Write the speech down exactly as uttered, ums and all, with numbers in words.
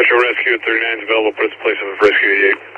Special Rescue at thirty-nine is available. Put us in place of Rescue eighty-eight.